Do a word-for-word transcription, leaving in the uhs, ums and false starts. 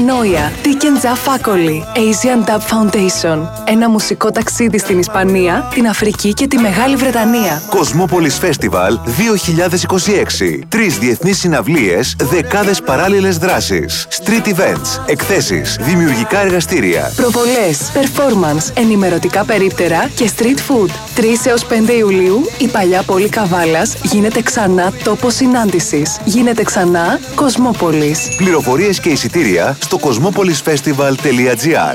Μετανόια, Τίκεντζα Φάκολη, Asian Dub Foundation. Ένα μουσικό ταξίδι στην Ισπανία, την Αφρική και τη Μεγάλη Βρετανία. Cosmopolis Festival δύο χιλιάδες είκοσι έξι. Τρεις διεθνείς συναυλίες, δεκάδες παράλληλες δράσεις. Street events, εκθέσεις, δημιουργικά εργαστήρια. Προβολές, performance, ενημερωτικά περίπτερα και street food. τρεις έως πέντε Ιουλίου, η παλιά πόλη Καβάλας γίνεται ξανά τόπος συνάντησης. Γίνεται ξανά Cosmopolis. Πληροφορίες και εισιτήρια στο cosmopolisfestival τελεία gr.